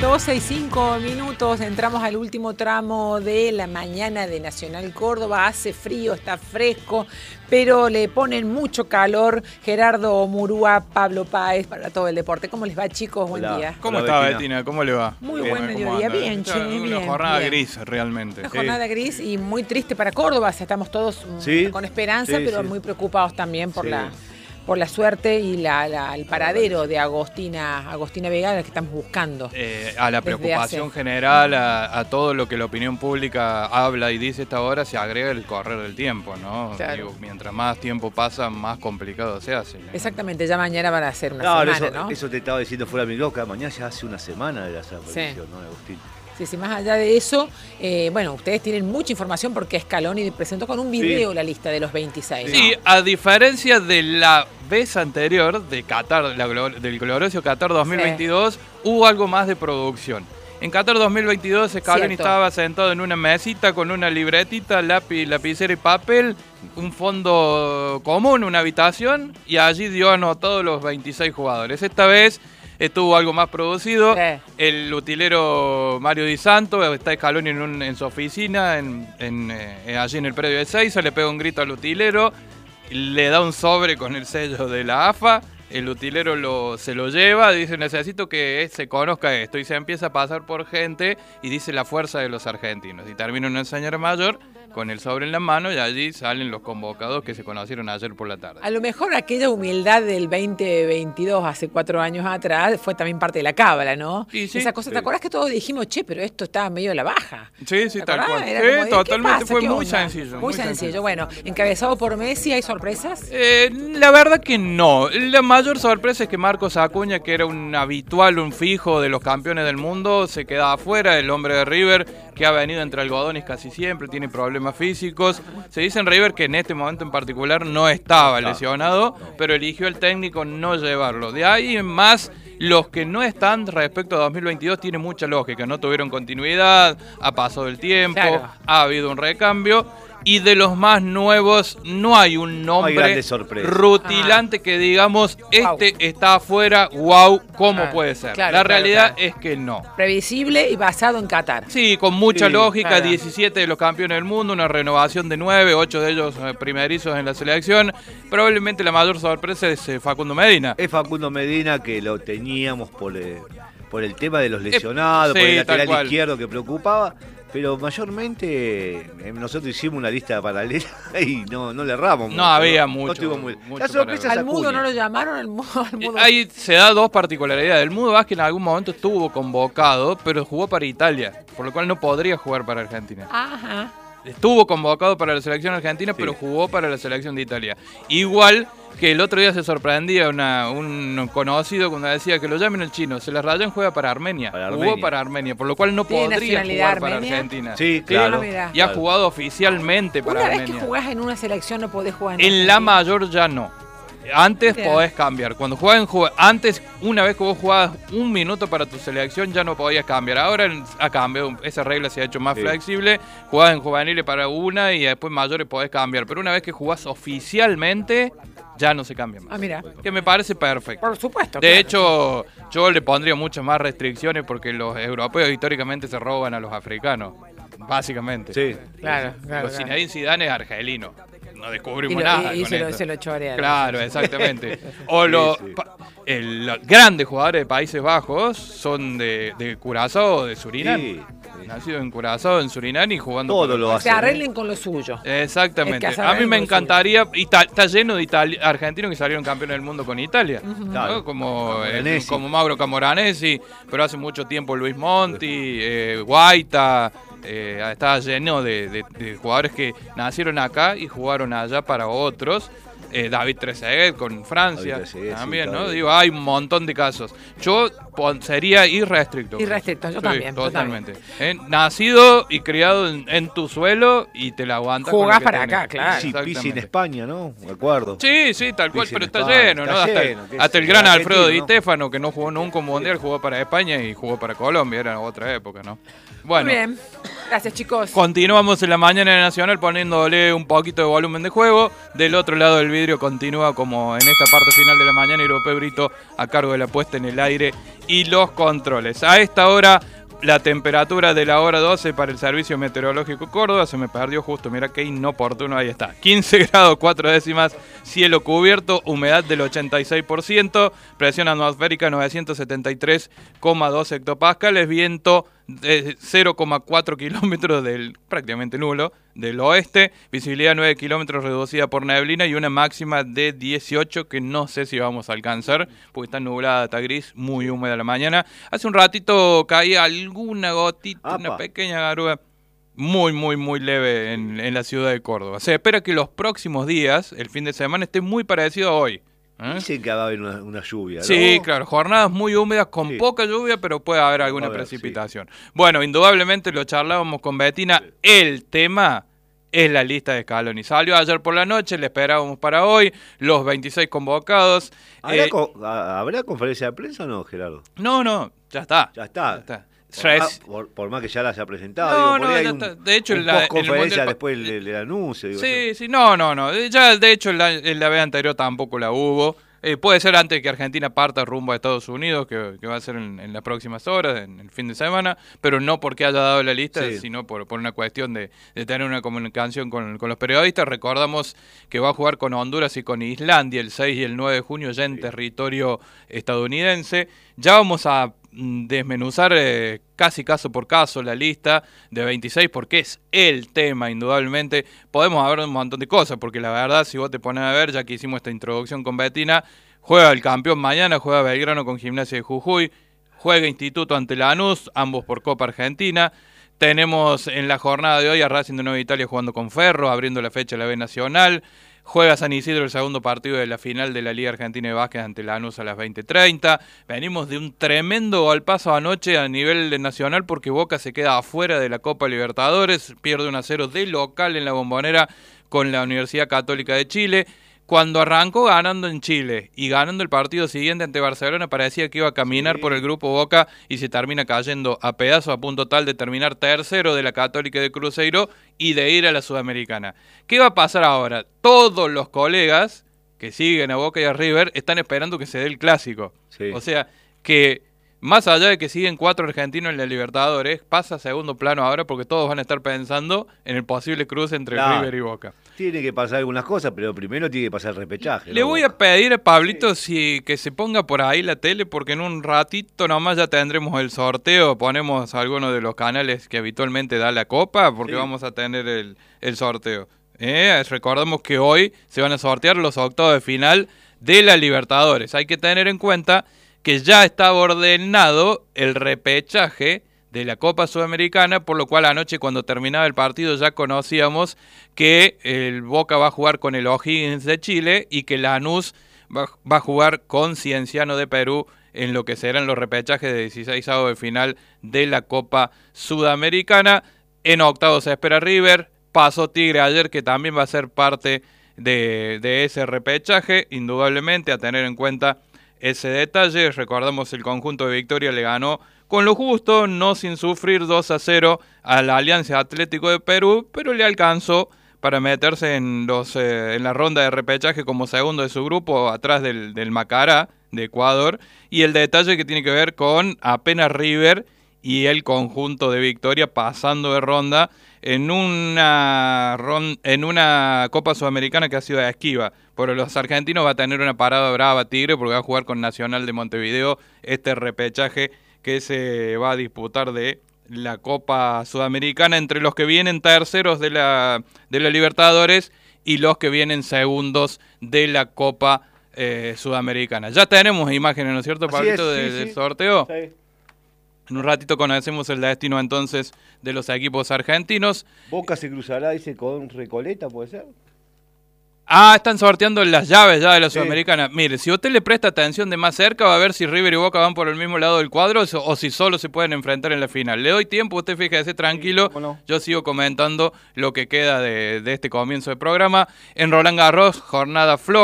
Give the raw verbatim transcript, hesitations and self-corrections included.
doce y cinco minutos, entramos al último tramo de la mañana de Nacional Córdoba. Hace frío, está fresco, pero le ponen mucho calor. Gerardo Murúa, Pablo Páez, para todo el deporte. ¿Cómo les va, chicos? Buen Hola. día. ¿Cómo está, Betina? ¿Cómo le va? Muy Bien, buen ¿cómo mediodía. anda? Bien, che, Una bien, jornada bien. gris, realmente. Una jornada Sí. gris y muy triste para Córdoba. O sea, estamos todos Sí, con esperanza, sí, pero sí. muy preocupados también por Sí. la... por la suerte y la, la, el paradero de Agostina, Agostina Vega, la que estamos buscando. Eh, a la Desde preocupación hace- general, a, a todo lo que la opinión pública habla y dice esta hora, se agrega el correr del tiempo, ¿no? Claro. Digo, mientras más tiempo pasa, más complicado se hace. ¿no? Exactamente, ya mañana van a ser una Claro, semana, eso, ¿no? eso te estaba diciendo fuera de mi loca. Mañana ya hace una semana de la desaparición, ¿no, Agustín? Sí, sí, más allá de eso, eh, bueno, ustedes tienen mucha información porque Scaloni presentó con un video Sí. la lista de los veintiséis, ¿no? Sí, a diferencia de la vez anterior de Qatar, la glo- del glorioso Qatar dos mil veintidós, hubo algo más de producción. En Qatar dos mil veintidós, Scaloni Cierto. estaba sentado en una mesita con una libretita, lápiz, lapicera y papel, un fondo común, una habitación, y allí dio anotado los veintiséis jugadores. Esta vez estuvo algo más producido. Sí. El utilero Mario Di Santo está Scaloni en, un- en su oficina, en, en, eh, allí en el predio de Seiza, le pega un grito al utilero, le da un sobre con el sello de la A F A, el utilero lo, se lo lleva, dice necesito que se conozca esto, y se empieza a pasar por gente y dice la fuerza de los argentinos. Y termina una señora mayor con el sobre en la mano y allí salen los convocados que se conocieron ayer por la tarde. A lo mejor aquella humildad del veinte veintidós, hace cuatro años atrás, fue también parte de la cábala, ¿no? Y sí, Esa cosa, ¿te sí. acordás que todos dijimos, che, pero esto estaba medio a la baja? Sí, sí, ¿Te tal acordás? cual. Era Sí, como de, ¿qué totalmente, pasa? fue ¿Qué muy onda? sencillo. Muy sencillo. Bueno, encabezado por Messi, ¿hay sorpresas? Eh, la verdad que no. La mayor sorpresa es que Marcos Acuña, que era un habitual, un fijo de los campeones del mundo, se queda afuera. El hombre de River, que ha venido entre algodones casi siempre, tiene problemas físicos. Se dice en River que en este momento en particular no estaba lesionado, pero eligió el técnico no llevarlo. De ahí en más, los que no están respecto a dos mil veintidós tiene mucha lógica. No tuvieron continuidad, ha pasado el tiempo, Claro. ha habido un recambio. Y de los más nuevos no hay un nombre grandes sorpresas. rutilante que digamos, este está afuera, wow, ¿cómo Ah, puede ser? claro, La claro, realidad claro. es que no. Previsible y basado en Qatar. Sí, con mucha Sí, lógica, claro. diecisiete de los campeones del mundo, una renovación de nueve, ocho de ellos eh, primerizos en la selección. Probablemente la mayor sorpresa es eh, Facundo Medina. Es Facundo Medina, que lo teníamos por, eh, por el tema de los lesionados, sí, por el tal lateral cual. izquierdo que preocupaba. Pero mayormente eh, nosotros hicimos una lista paralela y no, no le erramos. No había mucho, estuvo muy- mucho La sorpresa es Al Mudo Acuña. no lo llamaron, al Mudo. Al Mudo. Ahí se da dos particularidades. El Mudo Vázquez en algún momento estuvo convocado, pero jugó para Italia, por lo cual no podría jugar para Argentina. Ajá. Estuvo convocado para la selección argentina, Sí. pero jugó para la selección de Italia. Igual que el otro día se sorprendía una, un conocido cuando decía que lo llamen el chino. Se la Rayan juega para Armenia. Para Jugó Armenia. para Armenia, por lo cual no ¿Tiene podría nacionalidad jugar para armenia? Argentina. Sí, claro. Ah, mira. Y ha Claro. jugado oficialmente para Una vez Armenia. que jugás en una selección no podés jugar en En la Argentina. mayor ya no. Antes Mira. podés cambiar. Cuando jugás en ju- antes, una vez que vos jugabas un minuto para tu selección, ya no podías cambiar. Ahora en- ha cambiado, esa regla se ha hecho más Sí. flexible. Jugás en juveniles para una y después mayores podés cambiar. Pero una vez que jugás oficialmente, ya no se cambia más. Ah, mira. Que me parece perfecto. Por supuesto. De claro. hecho, yo le pondría muchas más restricciones porque los europeos históricamente se roban a los africanos. Básicamente. Sí. Claro, claro. Los claro. Zinedine Zidane es argelino. No Y, descubrimos lo- nada. y- y con se, lo, esto. se lo chorean. Claro, exactamente. O los, Sí, sí. pa- el- los grandes jugadores de Países Bajos son de, de Curazao o de Surinam. Sí. Nacido en Curazao, en Surinam y jugando. Todo por- lo Se hacen. ¿eh? arreglen con lo suyo. Exactamente. Es que A mí arreglen me con lo encantaría. Y está, está lleno de itali- argentinos que salieron campeones del mundo con Italia. ¿no? Claro. Como, eh, Camoranesi. como Mauro Camoranesi, pero hace mucho tiempo Luis Monti, eh, Guaita. Eh, estaba lleno de, de- de jugadores que nacieron acá y jugaron allá para otros. Eh, David Trezeguet con Francia David Trezeguet, sí, también, ¿no? claro. Digo, hay un montón de casos. Yo pon- sería irrestricto. Irrestricto, yo Sí, también, yo Totalmente. Eh, nacido y criado en, en tu suelo y te la aguantas. con lo Jugás que para tenés. acá, claro. Sí, Pizzi en Exactamente. España, ¿no? Me acuerdo. Sí, sí, tal cual, Pizzi pero en está España, lleno, ¿no? está Hasta, lleno, el, qué hasta el sé, gran argentino, Alfredo Di ¿no? Stéfano, que no jugó nunca un mundial, jugó para España y jugó para Colombia, era otra época, ¿no? Bueno, Muy bien. Gracias, chicos. continuamos en la mañana de Nacional poniéndole un poquito de volumen de juego. Del otro lado del vidrio continúa como en esta parte final de la mañana Europeo Brito a cargo de la puesta en el aire y los controles. A esta hora, la temperatura de la hora doce para el Servicio Meteorológico Córdoba, se me perdió justo, mira qué inoportuno, ahí está. quince grados cuatro décimas, cielo cubierto, humedad del ochenta y seis por ciento, presión atmosférica novecientos setenta y tres coma dos hectopascales, viento de cero coma cuatro kilómetros del prácticamente nulo del oeste, visibilidad nueve kilómetros reducida por neblina y una máxima de dieciocho que no sé si vamos a alcanzar porque está nublada, está gris, muy húmeda la mañana. Hace un ratito caía alguna gotita, Apa. una pequeña garúa muy, muy, muy leve en, en la ciudad de Córdoba. Se espera que los próximos días, el fin de semana, esté muy parecido a hoy. ¿Eh? Dicen que va a haber una, una lluvia, ¿no? Sí, claro, jornadas muy húmedas con Sí. poca lluvia, pero puede haber alguna A ver, precipitación. Sí. Bueno, indudablemente lo charlábamos con Betina, sí. El tema es la lista de Scaloni. Salió ayer por la noche, le esperábamos para hoy, los veintiséis convocados. ¿Habrá, eh, co ¿Habrá conferencia de prensa o no, Gerardo? No, no, ya está. Ya está. Ya está. Por más, por, por más que ya la haya presentado, no, digo, por no, ahí ya hay un, está. De hecho, un la, conferencia el después del, del anuncio. Digo sí, yo. sí, no, no, no. Ya, de hecho, en la, en la vez anterior tampoco la hubo. Eh, puede ser antes que Argentina parta rumbo a Estados Unidos, que, que va a ser en, en las próximas horas, en el fin de semana, pero no porque haya dado la lista, sí. sino por, por una cuestión de, de tener una comunicación con, con los periodistas. Recordamos que va a jugar con Honduras y con Islandia el seis y el nueve de junio ya en sí. territorio estadounidense. Ya vamos a desmenuzar eh, casi caso por caso la lista de veintiséis porque es el tema indudablemente. Podemos hablar de un montón de cosas porque la verdad si vos te pones a ver, ya que hicimos esta introducción con Betina, juega el campeón mañana, juega Belgrano con Gimnasia de Jujuy, juega Instituto ante Lanús, ambos por Copa Argentina. Tenemos en la jornada de hoy a Racing de Nueva Italia jugando con Ferro, abriendo la fecha de la B Nacional. Juega San Isidro el segundo partido de la final de la Liga Argentina de Básquet ante Lanús a las veinte treinta. Venimos de un tremendo golpazo anoche a nivel nacional porque Boca se queda afuera de la Copa Libertadores, pierde uno a cero de local en la Bombonera con la Universidad Católica de Chile. Cuando arrancó ganando en Chile y ganando el partido siguiente ante Barcelona, parecía que iba a caminar sí. por el grupo Boca y se termina cayendo a pedazos a punto tal de terminar tercero de la Católica de Cruzeiro y de ir a la Sudamericana. ¿Qué va a pasar ahora? Todos los colegas que siguen a Boca y a River están esperando que se dé el clásico. Sí. O sea, que más allá de que siguen cuatro argentinos en la Libertadores, pasa a segundo plano ahora porque todos van a estar pensando en el posible cruce entre claro. River y Boca. Tiene que pasar algunas cosas, pero primero tiene que pasar el repechaje. Le ¿no? voy a pedir a Pablito sí. si que se ponga por ahí la tele porque en un ratito nomás ya tendremos el sorteo, ponemos algunos de los canales que habitualmente da la Copa porque sí. vamos a tener el, el sorteo. Eh, recordamos que hoy se van a sortear los octavos de final de la Libertadores. Hay que tener en cuenta que ya estaba ordenado el repechaje de la Copa Sudamericana, por lo cual anoche cuando terminaba el partido ya conocíamos que el Boca va a jugar con el O'Higgins de Chile y que Lanús va, va a jugar con Cienciano de Perú en lo que serán los repechajes de dieciseisavos de final de la Copa Sudamericana. En octavos se espera River, pasó Tigre ayer que también va a ser parte de, de ese repechaje, indudablemente a tener en cuenta ese detalle. Recordamos el conjunto de Victoria le ganó con lo justo, no sin sufrir dos a cero a la Alianza Atlético de Perú, pero le alcanzó para meterse en los eh, en la ronda de repechaje como segundo de su grupo, atrás del, del Macará de Ecuador. Y el detalle que tiene que ver con apenas River y el conjunto de Victoria pasando de ronda en una ron, en una Copa Sudamericana que ha sido esquiva. Por los argentinos va a tener una parada brava Tigre porque va a jugar con Nacional de Montevideo este repechaje que se va a disputar de la Copa Sudamericana entre los que vienen terceros de la, de la Libertadores y los que vienen segundos de la Copa eh, Sudamericana. Ya tenemos imágenes, ¿no es cierto, Pablito, de, sí, del sí. sorteo? Sí. En un ratito conocemos el destino entonces de los equipos argentinos. Boca se cruzará, dice, con Recoleta, ¿puede ser? Ah, están sorteando las llaves ya de la sí. Sudamericana. Mire, si usted le presta atención de más cerca, va a ver si River y Boca van por el mismo lado del cuadro o si solo se pueden enfrentar en la final. Le doy tiempo, usted fíjese tranquilo. Sí, no. Yo sigo comentando lo que queda de, de este comienzo de programa. En Roland Garros, jornada floja.